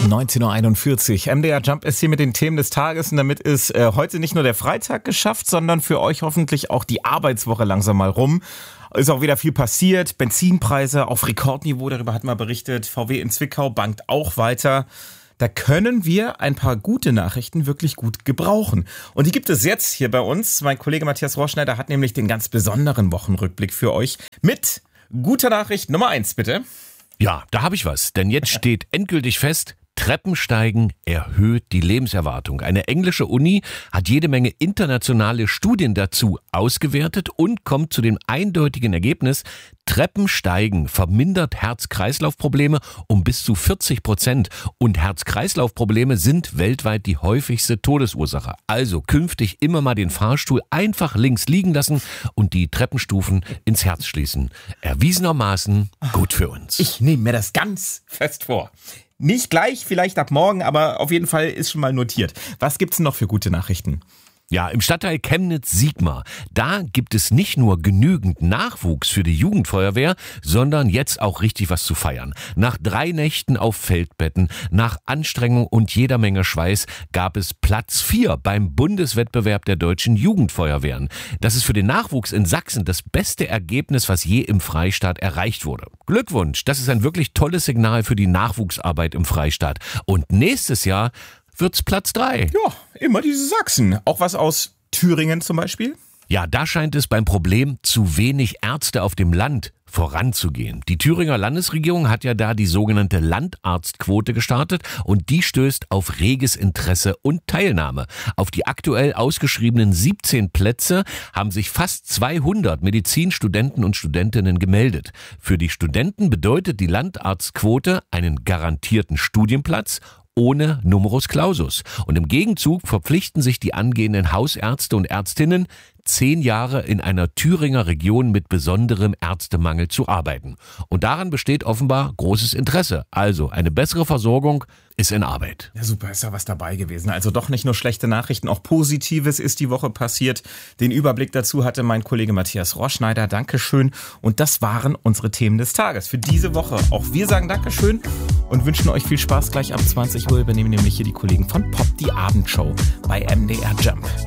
19.41 Uhr. MDR Jump ist hier mit den Themen des Tages und damit ist heute nicht nur der Freitag geschafft, sondern für euch hoffentlich auch die Arbeitswoche langsam mal rum. Ist auch wieder viel passiert. Benzinpreise auf Rekordniveau, darüber hat man berichtet. VW in Zwickau bangt auch weiter. Da können wir ein paar gute Nachrichten wirklich gut gebrauchen. Und die gibt es jetzt hier bei uns. Mein Kollege Matthias Rohrschneider hat nämlich den ganz besonderen Wochenrückblick für euch mit guter Nachricht Nummer 1, bitte. Ja, da habe ich was, denn jetzt steht endgültig fest, Treppensteigen erhöht die Lebenserwartung. Eine englische Uni hat jede Menge internationale Studien dazu ausgewertet und kommt zu dem eindeutigen Ergebnis, Treppensteigen vermindert Herz-Kreislauf-Probleme um bis zu 40%. Und Herz-Kreislauf-Probleme sind weltweit die häufigste Todesursache. Also künftig immer mal den Fahrstuhl einfach links liegen lassen und die Treppenstufen ins Herz schließen. Erwiesenermaßen gut für uns. Ich nehme mir das ganz fest vor. Nicht gleich, vielleicht ab morgen, aber auf jeden Fall ist schon mal notiert. Was gibt's denn noch für gute Nachrichten? Ja, im Stadtteil Chemnitz-Sigma, da gibt es nicht nur genügend Nachwuchs für die Jugendfeuerwehr, sondern jetzt auch richtig was zu feiern. Nach 3 Nächten auf Feldbetten, nach Anstrengung und jeder Menge Schweiß gab es Platz 4 beim Bundeswettbewerb der deutschen Jugendfeuerwehren. Das ist für den Nachwuchs in Sachsen das beste Ergebnis, was je im Freistaat erreicht wurde. Glückwunsch, das ist ein wirklich tolles Signal für die Nachwuchsarbeit im Freistaat. Und nächstes Jahr wird's Platz 3. Ja, immer diese Sachsen. Auch was aus Thüringen zum Beispiel? Ja, da scheint es beim Problem zu wenig Ärzte auf dem Land voranzugehen. Die Thüringer Landesregierung hat ja da die sogenannte Landarztquote gestartet und die stößt auf reges Interesse und Teilnahme. Auf die aktuell ausgeschriebenen 17 Plätze haben sich fast 200 Medizinstudenten und Studentinnen gemeldet. Für die Studenten bedeutet die Landarztquote einen garantierten Studienplatz ohne Numerus Clausus. Und im Gegenzug verpflichten sich die angehenden Hausärzte und Ärztinnen, 10 Jahre in einer Thüringer Region mit besonderem Ärztemangel zu arbeiten. Und daran besteht offenbar großes Interesse. Also eine bessere Versorgung ist in Arbeit. Ja, super, ist ja was dabei gewesen. Also doch nicht nur schlechte Nachrichten, auch Positives ist die Woche passiert. Den Überblick dazu hatte mein Kollege Matthias Rohrschneider. Dankeschön. Und das waren unsere Themen des Tages für diese Woche. Auch wir sagen Dankeschön und wünschen euch viel Spaß. Gleich ab 20 Uhr übernehmen nämlich hier die Kollegen von Pop die Abendshow bei MDR Jump.